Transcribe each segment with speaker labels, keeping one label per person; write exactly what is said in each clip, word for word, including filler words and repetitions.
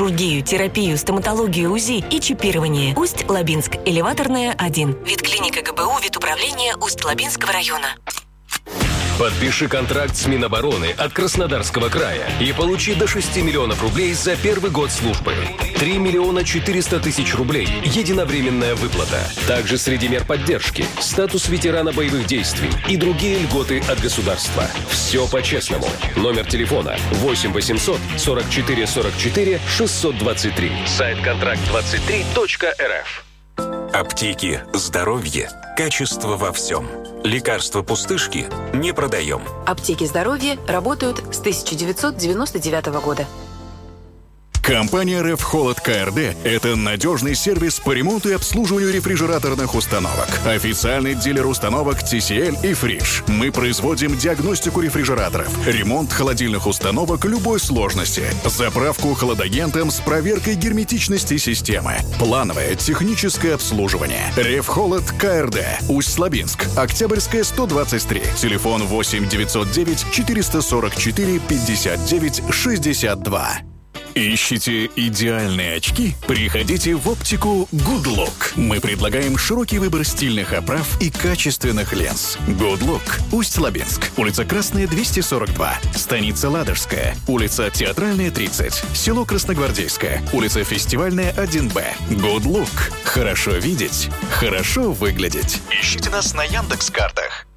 Speaker 1: хирургию, терапию, стоматологию, УЗИ и чипирование. Усть-Лабинск. Элеваторная, один. Ветклиника ГБУ, ветуправления Усть-Лабинского района.
Speaker 2: Подпиши контракт с Минобороны от Краснодарского края и получи до шести миллионов рублей за первый год службы. три миллиона четыреста тысяч рублей – единовременная выплата. Также среди мер поддержки – статус ветерана боевых действий и другие льготы от государства. Все по-честному. Номер телефона восемь восемьсот сорок четыре сорок четыре шестьсот двадцать три. Сайт контракт двадцать три точка эр эф.
Speaker 3: Аптеки, здоровье, качество во всем. Лекарства пустышки не продаем.
Speaker 4: Аптеки здоровья работают с тысяча девятьсот девяносто девятого года.
Speaker 5: Компания «Рефхолод КРД» — это надежный сервис по ремонту и обслуживанию рефрижераторных установок. Официальный дилер установок ти си эль и Фридж. Мы производим диагностику рефрижераторов, ремонт холодильных установок любой сложности, заправку хладагентом с проверкой герметичности системы, плановое техническое обслуживание. «Рефхолод КРД», Усть-Лабинск, Октябрьская, сто двадцать три. Телефон восемь девятьсот девять четыреста сорок четыре пятьдесят девять шестьдесят два. Ищите идеальные очки? Приходите в оптику Good Look. Мы предлагаем широкий выбор стильных оправ и качественных линз. Good Look. Усть-Лабинск. Улица Красная, двести сорок два. Станица Ладожская. Улица Театральная, тридцать. Село Красногвардейское. Улица Фестивальная, один бэ. Good Look. Хорошо видеть. Хорошо выглядеть. Ищите нас на Яндекс.Картах.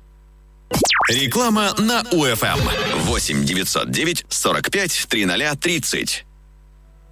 Speaker 6: Реклама на УФМ. восемь девятьсот девять сорок пять тридцать тридцать.